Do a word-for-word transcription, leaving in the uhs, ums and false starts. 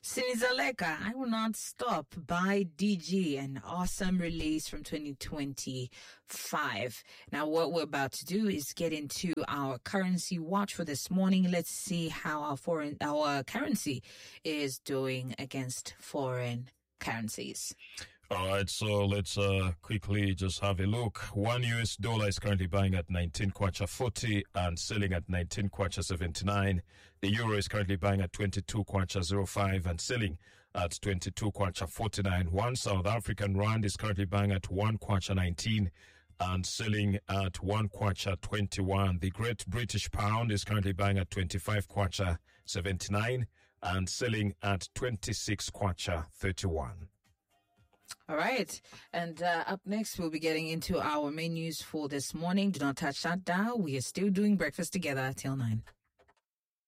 Sinizaleka, I Will Not Stop by D G, an awesome release from twenty twenty-five. Now, what we're about to do is get into our currency watch for this morning. Let's see how our foreign, our currency is doing against foreign currencies. All right, so let's uh, quickly just have a look. One U S dollar is currently buying at nineteen kwacha forty and selling at nineteen kwacha seventy-nine. The euro is currently buying at twenty-two kwacha zero five and selling at twenty-two kwacha forty-nine. One South African rand is currently buying at one kwacha nineteen and selling at one kwacha twenty-one. The Great British Pound is currently buying at twenty-five kwacha seventy-nine and selling at twenty-six kwacha thirty-one. All right. And uh, up next, we'll be getting into our main news for this morning. Do not touch that dial. We are still doing breakfast together till nine.